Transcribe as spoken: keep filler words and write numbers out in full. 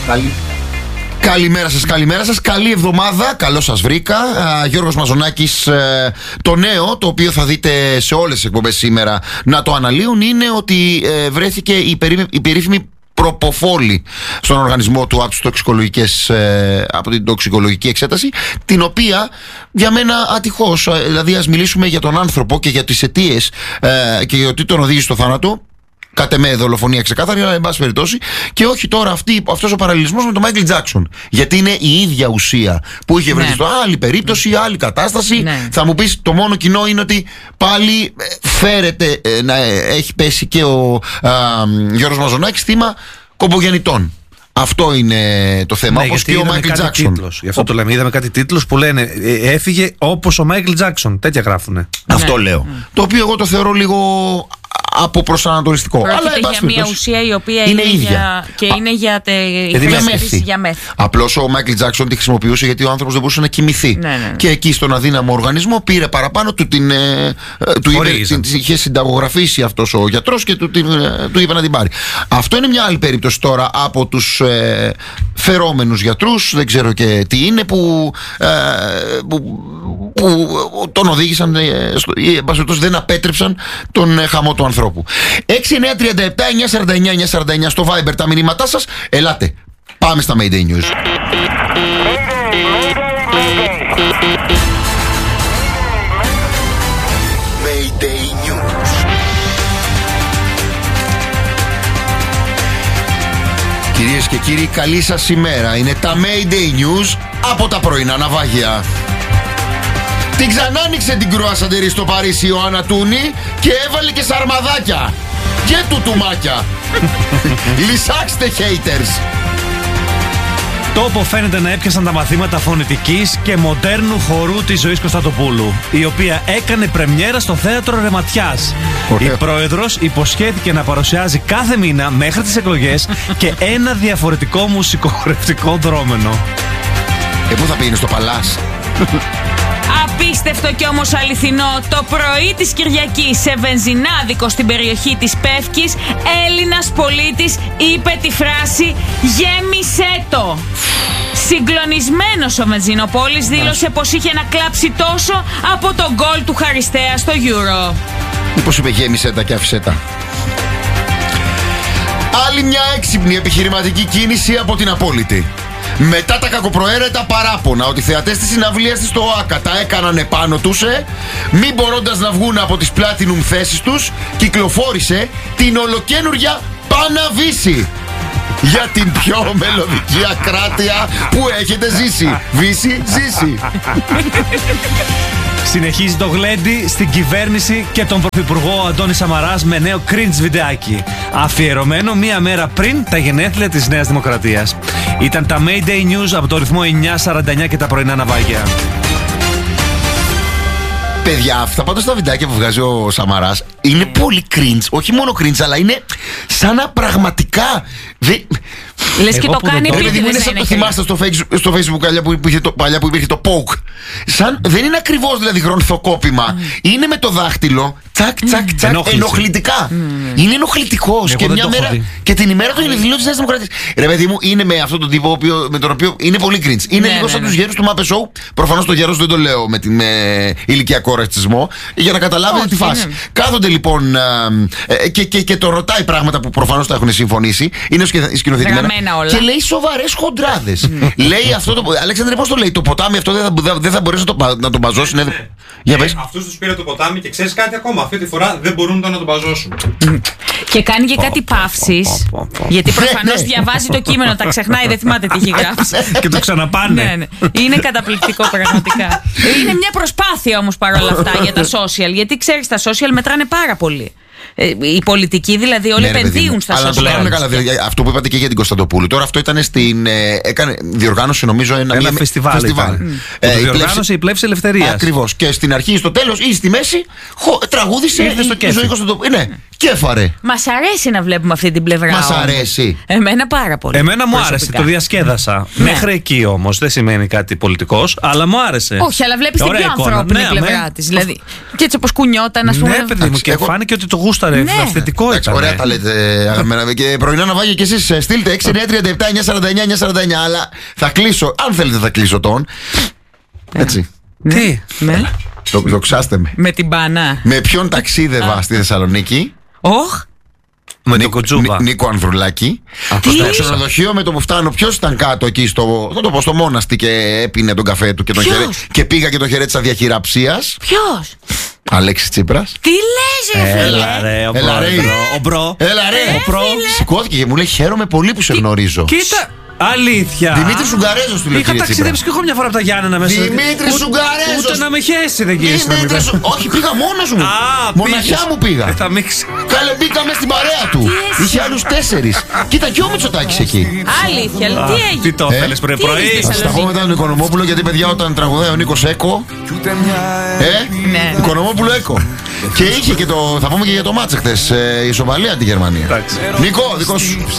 Καλή. Καλημέρα σας, καλημέρα σας, καλή εβδομάδα, καλώς σας βρήκα. Α, Γιώργος Μαζονάκης. ε, Το νέο, το οποίο θα δείτε σε όλες τις εκπομπές σήμερα να το αναλύουν, είναι ότι ε, βρέθηκε η, περί, η περίφημη προποφόλη στον οργανισμό του από, τις τοξικολογικές, ε, από την τοξικολογική εξέταση, την οποία για μένα ατυχώς, ε, δηλαδή ας μιλήσουμε για τον άνθρωπο και για τις αιτίες ε, και για τι τον οδήγησε στο θάνατο. Κατ' εμέ δολοφονία ξεκάθαρη, αλλά εν πάση περιπτώσει. Και όχι τώρα αυτή, αυτός ο παραλληλισμός με τον Μάικλ Τζάκσον. Γιατί είναι η ίδια ουσία που είχε βρεθεί. Ναι. Στο άλλη περίπτωση, άλλη κατάσταση. Ναι. Θα μου πεις, το μόνο κοινό είναι ότι πάλι φέρεται ε, να έχει πέσει και ο α, Γιώργος Μαζονάκης θύμα κομπογεννητών. Αυτό είναι το θέμα, ναι, όπως και ο Μάικλ Τζάκσον. Γι' αυτό ο... το λέμε. Είδαμε κάτι τίτλους που λένε ε, έφυγε όπως ο Μάικλ Τζάκσον. Τέτοια γράφουνε. Αυτό ναι. λέω. Mm. Το οποίο εγώ το θεωρώ λίγο αποπροσανατολιστικό. Πρόκειται αλλά για μια ουσία η οποία είναι, είναι ίδια για... και είναι για, τε... για, μέθη. για μέθη. Απλώς ο Μάικλ Τζάκσον τη χρησιμοποιούσε γιατί ο άνθρωπος δεν μπορούσε να κοιμηθεί. Ναι, ναι, ναι. Και εκεί στον αδύναμο οργανισμό πήρε παραπάνω, του την ε, του είπε, την, είχε συνταγογραφήσει αυτός ο γιατρός και του, την, ε, του είπε να την πάρει. Αυτό είναι μια άλλη περίπτωση τώρα από τους ε, φερόμενους γιατρούς, δεν ξέρω και τι είναι, που, ε, που, που τον οδήγησαν, ε, στο, ε, δεν απέτρεψαν τον ε, χαμό του ανθρώπου. έξι εννιά τρία επτά εννιά σαράντα εννιά εννιά σαράντα εννιά στο Viber τα μηνύματά σας. Ελάτε, πάμε στα Mayday News. Mayday News. Κυρίες και κύριοι, καλή σας ημέρα. Είναι τα Mayday News από τα πρωινά ναυάγια. Την ξανάνοιξε την κρουασαντερή στο Παρίσι ο Ανατούνη και έβαλε και σαρμαδάκια και τουτουμάκια. Λυσάξτε haters. Τόπο φαίνεται να έπιασαν τα μαθήματα φωνητικής και μοντέρνου χορού της Ζωής Κωνσταντοπούλου, η οποία έκανε πρεμιέρα στο θέατρο Ρεματιάς. Ωραία. Η πρόεδρος υποσχέθηκε να παρουσιάζει κάθε μήνα μέχρι τις εκλογές και ένα διαφορετικό μουσικοχορευτικό δρόμενο. Ε, πού θα πήγαινε, στο Παλάς? Απίστευτο και όμως αληθινό, το πρωί της Κυριακής σε βενζινάδικο στην περιοχή της Πεύκης, Έλληνας πολίτης είπε τη φράση «Γέμισέ το». Συγκλονισμένος ο Βενζινοπόλης δήλωσε πως είχε να κλάψει τόσο από τον γκολ του Χαριστέα στο Euro. Μήπως είπε «Γέμισέ τα» και άφησέ τα. Άλλη μια έξυπνη επιχειρηματική κίνηση από την Απόλυτη. Μετά τα κακοπροαίρετα παράπονα ότι θεατές της συναυλίας της στο ΟΑΚΑ τα έκαναν επάνω τους, ε, μην μπορώντας να βγουν από τις platinum θέσεις τους, κυκλοφόρησε την ολοκένουργια Παναβύση για την πιο μελωδική ακράτεια που έχετε ζήσει. Βύση, ζήσει. Συνεχίζει το γλέντι στην κυβέρνηση και τον πρωθυπουργό Αντώνη Σαμαράς με νέο cringe βιντεάκι, αφιερωμένο μία μέρα πριν τα γενέθλια της Νέας Δημοκρατίας. Ήταν τα Mayday News από το ρυθμό εννιά σαράντα εννιά και τα πρωινά ναυάγια. Παιδιά, αυτά πάντως τα βιντεάκια που βγάζει ο Σαμαράς είναι πολύ cringe. Όχι μόνο cringe, αλλά είναι σαν να πραγματικά δε... Λες και το κάνει επίτηδες. Είναι σαν το θυμάστε στο Facebook, στο Facebook παλιά, που υπήρχε το, παλιά που υπήρχε το poke. Σαν, δεν είναι ακριβώς δηλαδή γρονθοκόπημα. Mm. Είναι με το δάχτυλο τσακ τσακ τσακ mm. ενοχλητικά. Mm. Είναι ενοχλητικός. Και, μια μέρα, και την ημέρα του γενεθλίων της Νέας Δημοκρατίας. Ρε παιδί μου, είναι με αυτόν τον τύπο οποίο, με τον οποίο είναι πολύ cringe. Είναι ναι, λίγο ναι, σαν ναι. τους γέρους του Muppet Show. Προφανώς το γέρος δεν το λέω με την ε, ηλικιακό ρατσισμό, για να καταλάβετε oh, τη φάση. Είναι. Κάθονται λοιπόν ε, και, και, και το ρωτάει πράγματα που προφανώς τα έχουν συμφωνήσει. Είναι σκηνοθετημένα. Και λέει σοβαρές χοντράδες. Mm. Λέει αυτό το. Αλέξανδρε, πώς το λέει? Το ποτάμι αυτό δεν θα, δεν θα μπορέσει να το, να τον μπαζώσει. Ναι, ναι. Για πες. Αυτούς τους πήρε το ποτάμι και ξέρεις κάτι ακόμα. Αυτή τη φορά δεν μπορούν να τον μπαζώσουν. Και κάνει και κάτι παύσεις. Γιατί προφανώς διαβάζει το κείμενο, τα ξεχνάει, δεν θυμάται τι έχει γράψει. Και το ξαναπάνε. Ναι, ναι. Είναι καταπληκτικό πραγματικά. Είναι μια προσπάθεια όμως παρόλα αυτά για τα social. Γιατί ξέρεις, τα social μετράνε πάρα πολύ. Οι πολιτικοί δηλαδή όλοι ναι, επενδύουν στα social. Αλλά καλά, αυτό που είπατε και για την Κωνσταντοπούλου. Τώρα αυτό ήταν στην. Ε, έκανε, διοργάνωσε νομίζω ένα, ένα μια, φεστιβάλ. φεστιβάλ. Mm. Ε, το διοργάνωσε η Πλεύση Ελευθερίας. Ακριβώς. Και στην αρχή, στο τέλος ή στη μέση, χω, τραγούδισε η, στο η ζωή Κωνσταντοπούλου. Ναι, κέφαρε. Μας αρέσει να βλέπουμε αυτή την πλευρά. Μας αρέσει. Εμένα πάρα πολύ. Εμένα μου άρεσε, το διασκέδασα. Ναι. Μέχρι εκεί όμως. Δεν σημαίνει κάτι πολιτικός, αλλά μου άρεσε. Όχι, αλλά βλέπεις την πιο ανθρώπινη πλευρά της. Δηλαδή. Και έτσι όπως κουνιόταν, α πούμε. Ναι, παιδί μου, και φάνηκε ότι το γούστα ήταν. Ναι. Αυθεντικό ήταν. Ωραία τα λέτε, αγαπημένα. Και πρωινά ναυάγια και εσείς στείλτε έξι εννιά τρία επτά εννιά σαράντα εννιά εννιά σαράντα εννιά. Αλλά θα κλείσω, αν θέλετε θα κλείσω τον. Έτσι. Τι. Ναι. Το, δοξάστε με. Με την μπανά. Με ποιον ταξίδευα στη Θεσσαλονίκη? Όχ. Με τον Κοτσούβα. Νίκο Ανδρουλάκη. Στο ξενοδοχείο με το που φτάνω, ποιος ήταν κάτω εκεί στο, θα το πω, στο Μόναστη και έπινε τον καφέ του και, τον χαιρέ, και πήγα και τον χαιρέτησα διαχειραψίας? Ποιος? Αλέξης Τσίπρας. Τι λες, ρε φίλε? Έλα ρε, ο Έλα, ρε. μπρο. Ο μπρο. Έλα ρε, Ε, ο προ. φίλε. Σηκώθηκε και μου λέει χαίρομαι πολύ που σε γνωρίζω. Κοίτα. Αλήθεια. Δημήτρης Σουγκαρέζος του λέει, Είχα κύριε Τσίπρα. ταξιδέψει και εγώ μια φορά από τα Γιάννενα μέσα. Δημήτρης Ούτε- Σουγκαρέζος. Ούτε να με χέσει δεν γύρισε να μην Δημήτρης Σου- Όχι, πήγα μόνος μου. Α, Μοναχιά πήγες. μου πήγα. Ε, θα μίξα. Καλέ, μπήκαμε στην παρέα του. εσύ? Είχε άλλους τέσσερις. Κοίτα και ο Μητσοτάκης εκεί. Αλήθεια, αλλά τι Τι έγινε? το Ε, θέλεις πρωί τι πρωί. έγινε Θα σας τα πω μετά τον Οικονομόπουλο, γιατί παιδιά όταν τραγουδάει ο Νίκος Έκο. Ε, Ναι. Οικονομόπουλο Έκο. Και είχε και το. Θα πούμε και για το μάτς χθες. ε, Η ισοπαλία τη Γερμανία. Εντάξει. Νίκο, δικό σου.